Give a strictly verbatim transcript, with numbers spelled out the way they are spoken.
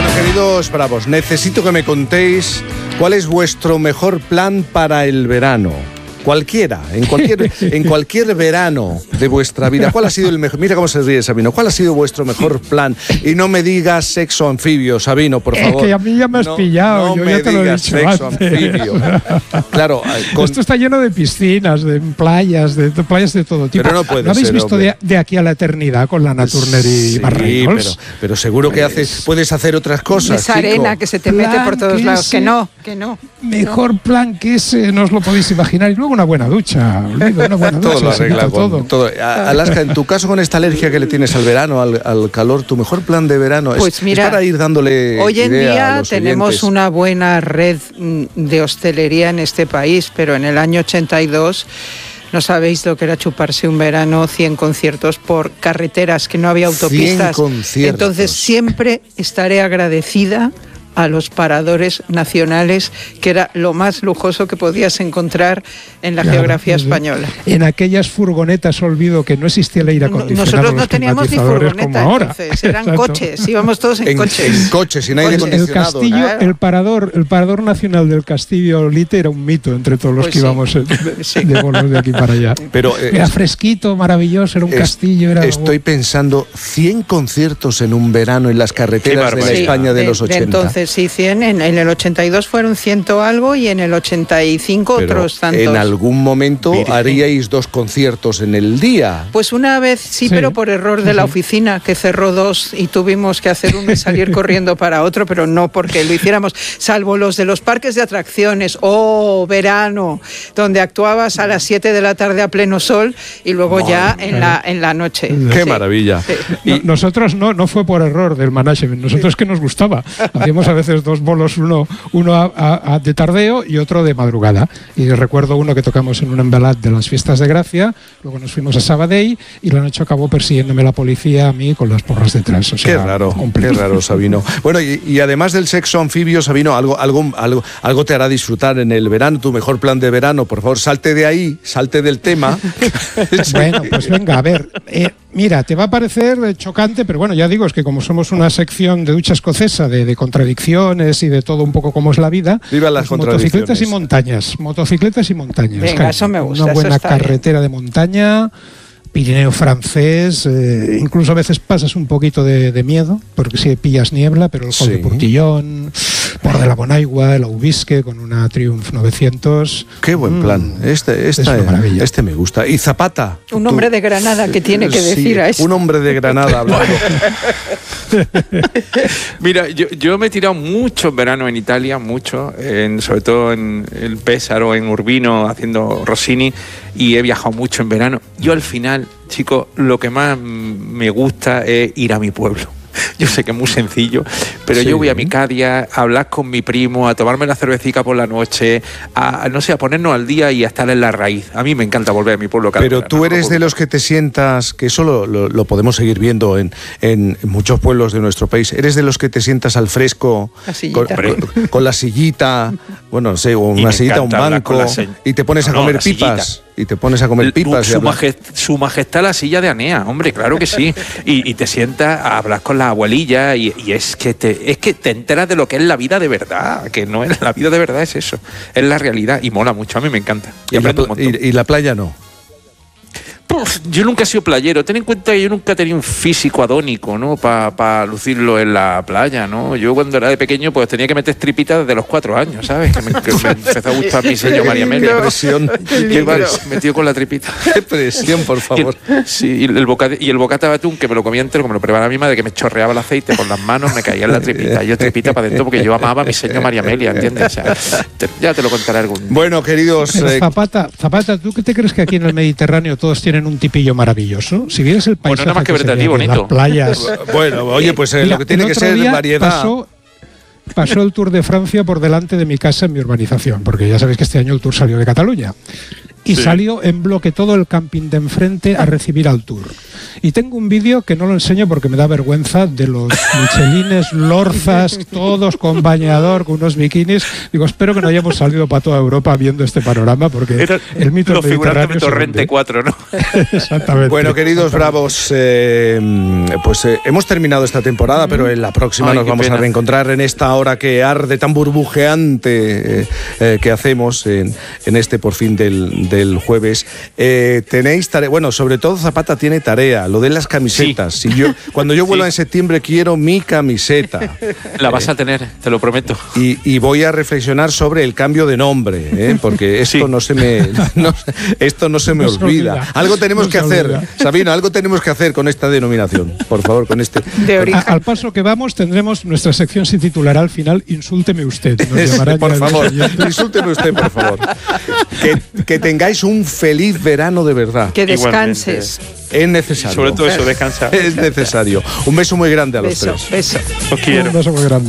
Queridos bravos, necesito que me contéis cuál es vuestro mejor plan para el verano. Cualquiera, en cualquier, en cualquier verano de vuestra vida. ¿Cuál ha sido el mejor? Mira cómo se ríe Sabino. ¿Cuál ha sido vuestro mejor plan? Y no me digas sexo anfibio, Sabino, por favor. Es que a mí ya me has no, pillado. No Yo me ya te lo he digas dicho sexo antes. anfibio. Claro. Con... Esto está lleno de piscinas, de playas, de, de playas de todo tipo. Pero no puede ¿No habéis ser, visto de, de aquí a la eternidad con la Naturner y sí, Barreñols? pero, pero seguro que haces, puedes hacer otras cosas. Esa arena que se te mete Plan por todos que lados. ese- Que no, que no. Mejor plan que ese, no os lo podéis imaginar. Y luego una buena ducha. Olvido, una buena ducha. Todo lo se arregla quita con todo. todo. A- Alaska, en tu caso con esta alergia que le tienes al verano, al, al calor, tu mejor plan de verano es, Pues mira, es para ir dándole Hoy en idea a día los tenemos oyentes. una buena red mm, de hostelería en este país, pero en el año ochenta y dos no sabéis lo que era chuparse un verano, cien conciertos por carreteras, que no había autopistas. cien conciertos. Entonces siempre estaré agradecida a los paradores nacionales, que era lo más lujoso que podías encontrar en la Claro, geografía sí, sí. española. En aquellas furgonetas, olvido que no existía el aire No- acondicionado. Nosotros los no teníamos ni climatizadores furgoneta, como ahora. entonces eran Exacto. coches, íbamos todos en, En, coches. en coches, sin aire El, el acondicionado. castillo, Claro. el parador, el parador nacional del Castillo Olite era un mito entre todos los Pues que sí. íbamos en- de, Sí. de bolos de aquí para allá. Pero eh, Era fresquito, maravilloso, era un es- castillo. Era estoy pensando cien conciertos en un verano en las carreteras de la barbaridad. España de, de- los de ochenta. entonces sí, cien, en, en el ochenta y dos fueron ciento algo y en el ochenta y cinco Pero otros tantos. en algún momento Virgen. haríais dos conciertos en el día. Pues una vez sí, Sí. pero por error de la oficina, que cerró dos y tuvimos que hacer uno y salir corriendo para otro, pero no porque lo hiciéramos, salvo los de los parques de atracciones, oh, verano, donde actuabas a las siete de la tarde a pleno sol y luego ya en la, en la noche. ¡Qué Sí. maravilla! Sí. No- nosotros no, no fue por error del management, nosotros que nos gustaba. Hacíamos a veces dos bolos, uno, uno a- a- a de tardeo y otro de madrugada. Y recuerdo uno que tocamos en un embalat de las fiestas de Gracia, luego nos fuimos a Sabadell y la noche acabó persiguiéndome la policía a mí con las porras detrás. O sea, Qué raro, completo. qué raro, Sabino. Bueno, y, y además del sexo anfibio, Sabino, algo, algo, algo, algo te hará disfrutar en el verano, tu mejor plan de verano. Por favor, salte de ahí, salte del tema. Bueno, pues venga, a ver. eh, mira, te va a parecer eh, chocante, pero bueno, ya digo, es que como somos una sección de ducha escocesa, de, de contradicciones y de todo un poco como es la vida, Viva las pues motocicletas y contradicciones. montañas. Motocicletas y montañas. Venga, cariño. eso me gusta, Una eso buena está bien. carretera de montaña. Pirineo francés, eh, incluso a veces pasas un poquito de, de miedo, porque si pillas niebla, pero el Col Sí. de Portillón, Port de la Bonaigua, el Aubisque con una Triumph novecientos. Qué buen plan. Este, Es esta, una maravilla. este me gusta. Y Zapata. Un tú- hombre de Granada que tiene que Sí, decir a eso. Un hombre de Granada hablando. Mira, yo, yo me he tirado mucho verano en Italia, mucho, en, sobre todo en el Pésaro, en Urbino, haciendo Rossini, y he viajado mucho en verano. Yo al final, chicos, lo que más mm, me gusta es ir a mi pueblo. Yo sé que es muy sencillo, pero Sí. yo voy a mi Cadia a hablar con mi primo, a tomarme la cervecita por la noche, a, a, no sé, a ponernos al día y a estar en la raíz. A mí me encanta volver a mi pueblo cada Pero verano, tú eres ¿no? de los que te sientas, que eso lo, lo- lo podemos seguir viendo en, en muchos pueblos de nuestro país, eres de los que te sientas al fresco, La sillita. con, con- con la sillita, bueno, no sé, o Y una me sillita, un encanta hablar banco, con la se- y te pones a No, no, comer la sillita. pipas, y te pones a comer El- pipas. y su, hablar. majest- su majestad la silla de Anea, hombre, claro que sí. Y, y te sientas a hablar con la abuelilla y, y es que te es que te enteras de lo que es la vida de verdad, que no es la vida de verdad, es eso, es la realidad y mola mucho, a mí me encanta. Y, Y la, aprendo un pla- montón. y- y la playa no. Puf, yo nunca he sido playero. Ten en cuenta que yo nunca he tenido un físico adónico, ¿no? Para lucirlo en la playa, ¿no? Yo cuando era de pequeño pues tenía que meter tripitas desde los cuatro años, ¿sabes? Que me, que me empezó a gustar mi señor María Qué Amelia. presión, Y iba metido con la tripita. qué presión, por favor. Y el, sí, y el, bocata, y el bocata de atún, que me lo comía entero, como lo prepara mi madre, que me chorreaba el aceite por las manos, me caía en la tripita. Yo tripita para adentro porque yo amaba a mi señor María Amelia, ¿entiendes? O sea, te- ya te lo contaré algún día. Bueno, queridos, Pero eh, Zapata, Zapata, ¿tú qué te crees que aquí en el Mediterráneo todos tienen un tipillo maravilloso? Si vieras el Bueno, paisaje nada más que se ve verte a ti, aquí, bonito. las playas. bueno, oye, pues eh, Mira, lo que tiene el que otro ser día variedad. Pasó, pasó el Tour de Francia por delante de mi casa en mi urbanización, porque ya sabéis que este año el Tour salió de Cataluña. y Sí. salió en bloque todo el camping de enfrente a recibir al tour. Y tengo un vídeo que no lo enseño porque me da vergüenza, de los michelines, lorzas, todos con bañador, con unos bikinis. Digo, espero que no hayamos salido para toda Europa viendo este panorama, porque Era el mito los del figurantes Mediterráneo de se Torrente hunde. cuatro, ¿no? Exactamente. Bueno, queridos bravos, eh, pues eh, hemos terminado esta temporada, pero en la próxima Ay, nos qué vamos pena. a reencontrar en esta hora que arde tan burbujeante eh, eh, que hacemos en, en este por fin del, del jueves. Eh, tenéis tarea, bueno, sobre todo Zapata tiene tarea, lo de las camisetas. Si yo, cuando yo vuelva Sí. en septiembre quiero mi camiseta. La vas a tener, te lo prometo. Y, y voy a reflexionar sobre el cambio de nombre, ¿eh? Porque esto Sí. no se me no, esto no se me No se olvida. olvida. Algo tenemos No que se hacer, olvida. Sabino, algo tenemos que hacer con esta denominación, por favor, con este. De A- origen. al paso que vamos, tendremos nuestra sección, se titulará al final Insúlteme usted. Nos Es- llamará por ya el favor, siguiente. insúlteme usted, por favor. Que, que tengáis un feliz verano de verdad. Que Igualmente. descanses. Es necesario. Sobre todo eso, descansa. Es necesario. Un beso muy grande a los Beso, tres. beso. Os quiero. Un beso muy grande.